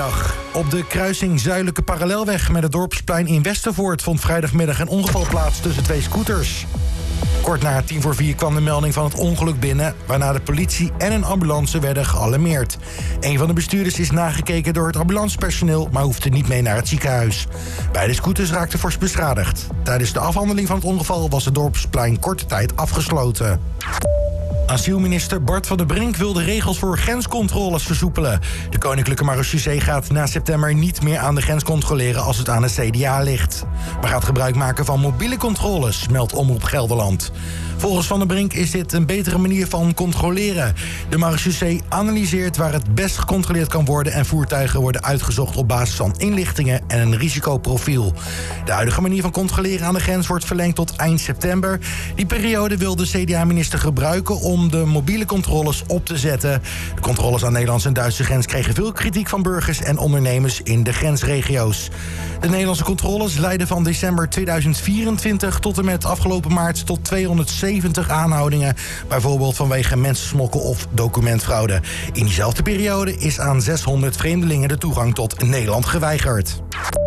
Goedemiddag. Op de kruising Zuidelijke Parallelweg met het Dorpsplein in Westervoort vond vrijdagmiddag een ongeval plaats tussen twee scooters. Kort na 4:10 kwam de melding van het ongeluk binnen, waarna de politie en een ambulance werden gealarmeerd. Een van de bestuurders is nagekeken door het ambulancepersoneel, maar hoefde niet mee naar het ziekenhuis. Beide scooters raakten fors beschadigd. Tijdens de afhandeling van het ongeval was het Dorpsplein korte tijd afgesloten. Asielminister Bart van der Brink wil de regels voor grenscontroles versoepelen. De Koninklijke Marechaussee gaat na september niet meer aan de grens controleren als het aan de CDA ligt, maar gaat gebruik maken van mobiele controles, meldt Omroep Gelderland. Volgens Van der Brink is dit een betere manier van controleren. De Marechaussee analyseert waar het best gecontroleerd kan worden en voertuigen worden uitgezocht op basis van inlichtingen en een risicoprofiel. De huidige manier van controleren aan de grens wordt verlengd tot eind september. Die periode wil de CDA-minister gebruiken om de mobiele controles op te zetten. De controles aan de Nederlandse en Duitse grens kregen veel kritiek van burgers en ondernemers in de grensregio's. De Nederlandse controles leidden van december 2024 tot en met afgelopen maart tot 270 aanhoudingen, bijvoorbeeld vanwege mensensmokkel of documentfraude. In diezelfde periode is aan 600 vreemdelingen de toegang tot Nederland geweigerd.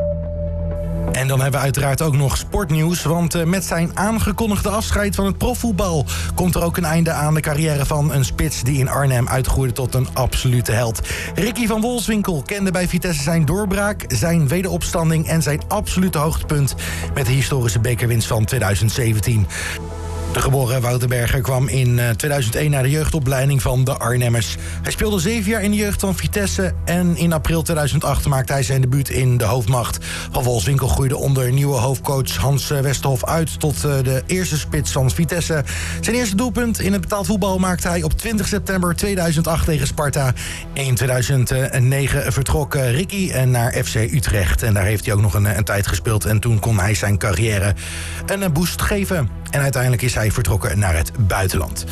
En dan hebben we uiteraard ook nog sportnieuws, want met zijn aangekondigde afscheid van het profvoetbal komt er ook een einde aan de carrière van een spits die in Arnhem uitgroeide tot een absolute held. Ricky van Wolfswinkel kende bij Vitesse zijn doorbraak, zijn wederopstanding en zijn absolute hoogtepunt met de historische bekerwinst van 2017. De geboren Wouterberger kwam in 2001 naar de jeugdopleiding van de Arnhemmers. Hij speelde 7 jaar in de jeugd van Vitesse en in april 2008 maakte hij zijn debuut in de hoofdmacht. Van Wolfswinkel groeide onder nieuwe hoofdcoach Hans Westerhof uit tot de eerste spits van Vitesse. Zijn eerste doelpunt in het betaald voetbal maakte hij op 20 september 2008 tegen Sparta. In 2009 vertrok Ricky naar FC Utrecht en daar heeft hij ook nog een tijd gespeeld en toen kon hij zijn carrière een boost geven. En uiteindelijk is hij vertrokken naar het buitenland.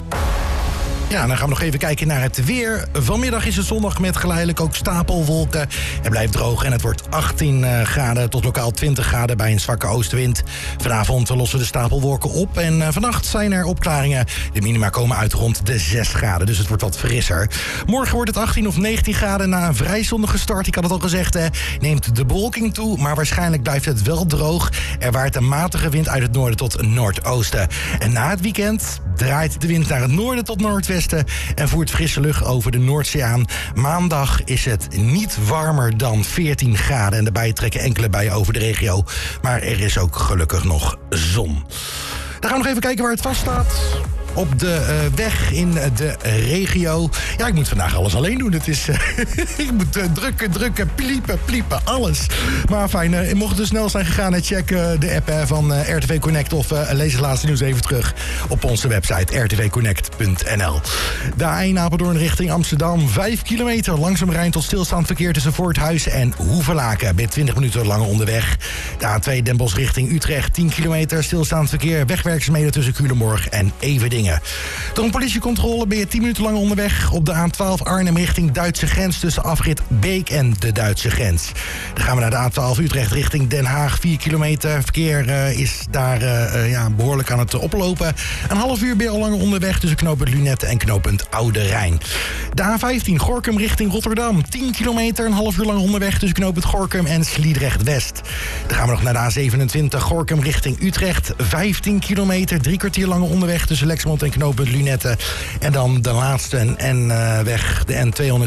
Ja, dan gaan we nog even kijken naar het weer. Vanmiddag is het zondag met geleidelijk ook stapelwolken. Het blijft droog en het wordt 18 graden tot lokaal 20 graden bij een zwakke oostenwind. Vanavond lossen de stapelwolken op en vannacht zijn er opklaringen. De minima komen uit rond de 6 graden, dus het wordt wat frisser. Morgen wordt het 18 of 19 graden na een vrij zonnige start. Ik had het al gezegd, neemt de bewolking toe, maar waarschijnlijk blijft het wel droog. Er waait een matige wind uit het noorden tot noordoosten. En na het weekend draait de wind naar het noorden tot noordwesten en voert frisse lucht over de Noordzee aan. Maandag is het niet warmer dan 14 graden en daarbij trekken enkele buien over de regio. Maar er is ook gelukkig nog zon. Dan gaan we nog even kijken waar het vast staat. Op de weg in de regio. Ja, ik moet vandaag alles alleen doen. Het is, ik moet drukken, pliepen, alles. Maar fijn, mocht het dus snel zijn gegaan, check de app van RTV Connect of lees het laatste nieuws even terug op onze website rtvconnect.nl. De A1 Apeldoorn richting Amsterdam. 5 kilometer langzaam rijden tot stilstaand verkeer tussen Voorthuis en Hoevelaken. Ben 20 minuten langer onderweg. De A2 Den Bosch richting Utrecht. 10 kilometer stilstaand verkeer. Wegwerkzaamheden tussen Culemborg en Everdingen. Door een politiecontrole ben je 10 minuten lang onderweg op de A12 Arnhem richting Duitse grens tussen afrit Beek en de Duitse grens. Dan gaan we naar de A12 Utrecht richting Den Haag. 4 kilometer. Verkeer is daar behoorlijk aan het oplopen. Een half uur ben je al langer onderweg tussen knooppunt Lunette en knooppunt Oude Rijn. De A15 Gorinchem richting Rotterdam. 10 kilometer, een half uur lang onderweg tussen knooppunt Gorinchem en Sliedrecht West. Dan gaan we nog naar de A27 Gorinchem richting Utrecht. 15 kilometer, 3 kwartier langer onderweg tussen Lexmond en knooppunt Lunette. En dan de laatste weg, de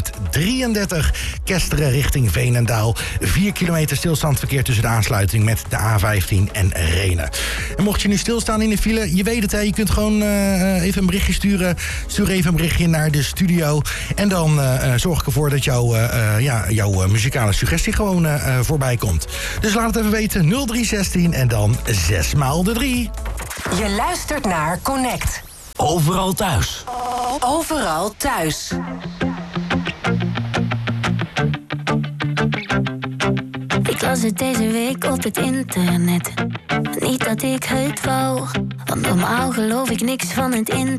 N233 Kesteren richting Veenendaal. 4 kilometer stilstaand verkeer tussen de aansluiting met de A15 en Renen. En mocht je nu stilstaan in de file, je weet het, je kunt gewoon even een berichtje sturen. Stuur even een berichtje naar de studio. En dan zorg ik ervoor dat jouw muzikale suggestie gewoon voorbij komt. Dus laat het even weten, 0316 en dan 6 maal de 3. Je luistert naar Connect. Overal thuis. Overal thuis. Ik las het deze week op het internet. Niet dat ik het wou, want normaal geloof ik niks van het internet.